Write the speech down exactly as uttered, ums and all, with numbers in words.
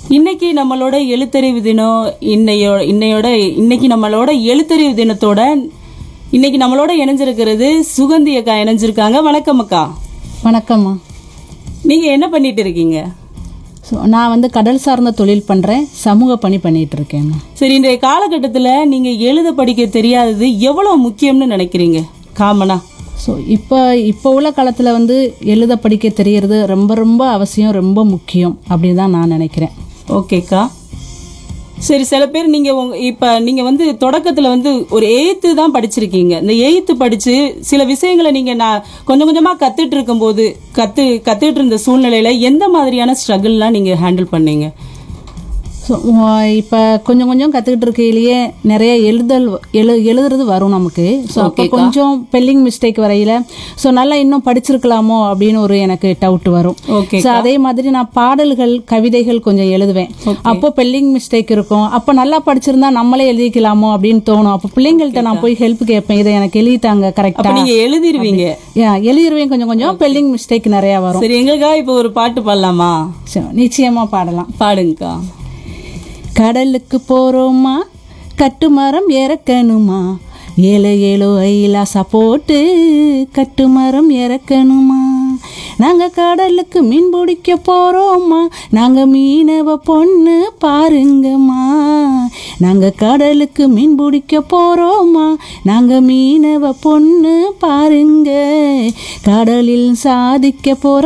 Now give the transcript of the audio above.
இன்னைக்கு நம்மளோட எழுத்தறிவு தினம். இன்னையோ இன்னையோட இன்னைக்கு நம்மளோட எழுத்தறிவு தினத்தோட இன்னைக்கு நம்மளோட இணைஞ்சிருக்கிறது சுகந்தி அக்கா இணைஞ்சிருக்காங்க. வணக்கம் அக்கா. வணக்கம்மா. நீங்க என்ன பண்ணிட்டு இருக்கீங்க? ஸோ நான் வந்து கடல் சார்ந்த தொழில் பண்ணுறேன், சமூக பணி பண்ணிட்டு இருக்கேன். சரி, இன்றைய காலகட்டத்தில் நீங்க எழுத படிக்க தெரியாதது எவ்வளவு முக்கியம்னு நினைக்கிறீங்க காமனா? ஸோ இப்போ இப்போ உள்ள காலத்தில் வந்து எழுத படிக்க தெரியறது ரொம்ப ரொம்ப அவசியம், ரொம்ப முக்கியம் அப்படின்னு தான் நான் நினைக்கிறேன். ஓகேக்கா. சரி, சில பேர் நீங்க இப்ப நீங்க வந்து தொடக்கத்துல வந்து ஒரு எயித்து தான் படிச்சிருக்கீங்க. இந்த எயித்து படிச்சு சில விஷயங்களை நீங்க நான் கொஞ்சம் கொஞ்சமா கத்துட்டு இருக்கும் போது கத்து கத்துட்டு இருந்த சூழ்நிலையில எந்த மாதிரியான ஸ்ட்ரகிள்லாம் நீங்க ஹேண்டில் பண்ணீங்க? ஸோ இப்போ கொஞ்சம் கொஞ்சம் கற்றுக்கிட்டு இருக்கையிலேயே நிறைய எழுதல் எழு எழுதுறது வரும் நமக்கு. ஸோ அப்போ கொஞ்சம் ஸ்பெல்லிங் மிஸ்டேக் வரையில ஸோ நல்லா இன்னும் படிச்சிருக்கலாமோ அப்படின்னு ஒரு எனக்கு டவுட் வரும். ஸோ அதே மாதிரி நான் பாடல்கள் கவிதைகள் கொஞ்சம் எழுதுவேன். அப்போ ஸ்பெல்லிங் மிஸ்டேக் இருக்கும். அப்போ நல்லா படிச்சிருந்தா நம்மளே எழுதிக்கலாமோ அப்படின்னு தோணும். அப்போ பிள்ளைங்கள்ட்ட நான் போய் ஹெல்ப் கேட்பேன், இதை எனக்கு எழுதிட்டாங்க கரெக்டா. நீங்க எழுதிருவீங்க? எழுதிருவேன். கொஞ்சம் கொஞ்சம் ஸ்பெல்லிங் மிஸ்டேக் நிறைய வரும். சரி, எங்களுக்காக இப்போ ஒரு பாட்டு பாடலாமா? நிச்சயமா பாடலாம். பாடுங்கக்கா. கடலுக்கு போறோமா, கட்டுமரம் இறக்கணுமா, ஏழு ஏழு ஐலாசா போட்டு கட்டுமரம் இறக்கணுமா, நாங்க கடலுக்கு மீன் பிடிக்க போறோமா, நாங்க மீனவ பொண்ணு பாருங்கம்மா, நாங்க கடலுக்கு மீன் பிடிக்க போறோமா, நாங்க மீனவ பொண்ணு பாருங்க, கடலில் சாதிக்க போற